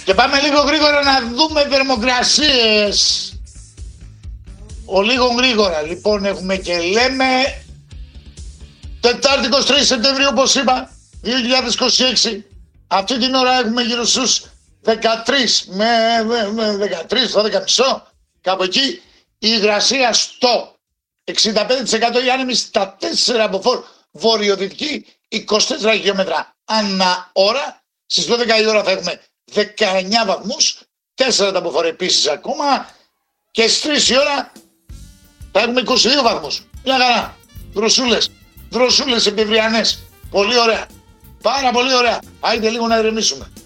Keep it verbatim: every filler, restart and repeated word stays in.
Και πάμε λίγο γρήγορα να δούμε θερμοκρασίες. Ο λίγο γρήγορα λοιπόν έχουμε και λέμε Τετάρτη εικοστή τρίτη Σεπτεμβρίου, όπως είπα, δύο χιλιάδες είκοσι έξι. Αυτή την ώρα έχουμε γύρω στους δεκατρείς με, με, με δεκατρείς, δώδεκα και μισό, κάπου εκεί. Η υγρασία στο εξήντα πέντε τοις εκατό, η άνεμη στα τέσσερα από φορ, βορειοδυτική, είκοσι τέσσερα χιλιόμετρα ανά ώρα. Στις δώδεκα η ώρα θα έχουμε δεκαεννιά βαθμούς, τέσσερα τα αποφόρ επίσης ακόμα, και στις τρεις η ώρα θα έχουμε είκοσι δύο βαθμούς. Μια χαρά. Δροσούλες, δροσούλες επιβριανές. Πολύ ωραία. Πάρα πολύ ωραία. Άιντε λίγο να ηρεμήσουμε.